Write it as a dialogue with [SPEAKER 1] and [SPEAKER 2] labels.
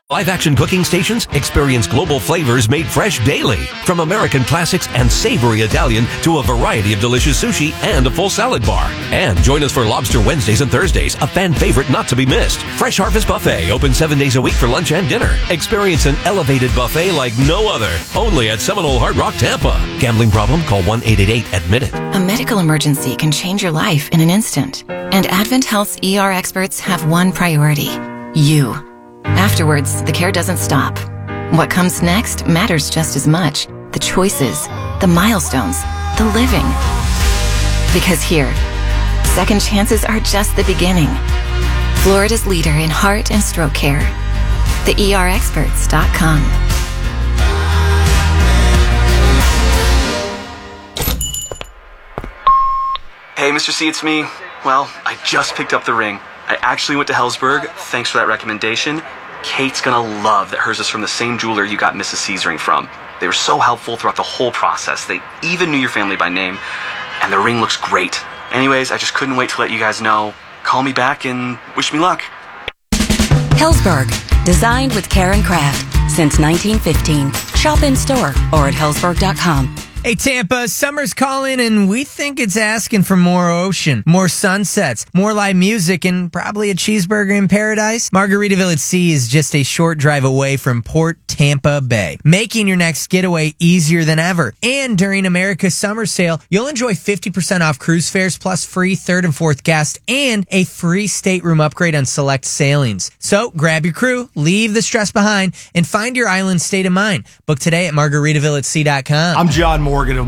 [SPEAKER 1] Live-action cooking stations? Experience global flavors made fresh daily. From American classics and savory Italian to a variety of delicious sushi and a full salad bar. And join us for Lobster Wednesdays and Thursdays, a fan favorite not to be missed. Fresh Harvest Buffet, open 7 days a week for lunch and dinner. Experience an elevated buffet like no other. Only at Seminole Hard Rock, Tampa. Gambling problem? Call 1-888-ADMIT-IT.
[SPEAKER 2] A medical emergency can change your life in an instant. And Advent Health's ER experts have one priority: you. Afterwards, the care doesn't stop. What comes next matters just as much. The choices, the milestones, the living. Because here, second chances are just the beginning. Florida's leader in heart and stroke care. TheERexperts.com.
[SPEAKER 3] Hey, Mr. C, it's me. Well, I just picked up the ring. I actually went to Helzberg. Thanks for that recommendation. Kate's gonna love that hers is from the same jeweler you got Mrs. C's ring from. They were so helpful throughout the whole process. They even knew your family by name. And the ring looks great. Anyways, I just couldn't wait to let you guys know. Call me back and wish me luck.
[SPEAKER 4] Helzberg. Designed with care and craft since 1915. Shop in store or at helzberg.com.
[SPEAKER 5] Hey, Tampa, summer's calling, and we think it's asking for more ocean, more sunsets, more live music, and probably a cheeseburger in paradise. Margaritaville at Sea is just a short drive away from Port Tampa Bay, making your next getaway easier than ever. And during America's summer sale, you'll enjoy 50% off cruise fares plus free third and fourth guest and a free stateroom upgrade on select sailings. So grab your crew, leave the stress behind, and find your island state of mind. Book today at margaritavillatSea.com.
[SPEAKER 6] I'm John Morgan of